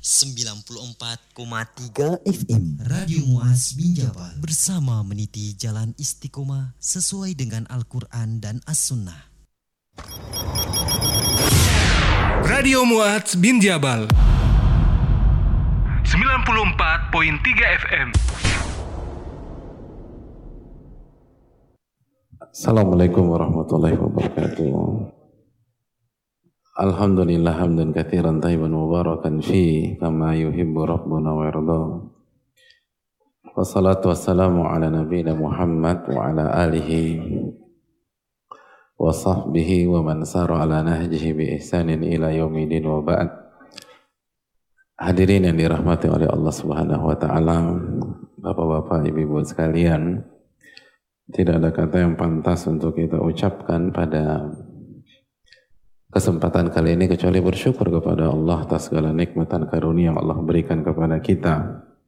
94,3 FM Radio Muaz Binjabal bersama meniti jalan istiqomah sesuai dengan Al-Quran dan As-Sunnah. Radio Muaz Binjabal 94.3 FM. Assalamualaikum warahmatullahi wabarakatuh. Alhamdulillah hamdan katsiran thayyiban mubarakan fi kama yuhibbu rabbuna wa yarda. Wassalatu wassalamu ala nabiyyina Muhammad wa ala alihi wa sahbihi wa man sara ala nahjihi bi ihsanin ila yaumidin wa ba'd. Hadirin yang dirahmati oleh Allah Subhanahu wa taala, Bapak-bapak, Ibu-ibu sekalian, tidak ada kata yang pantas untuk kita ucapkan pada kesempatan kali ini kecuali bersyukur kepada Allah atas segala nikmat dan karunia yang Allah berikan kepada kita.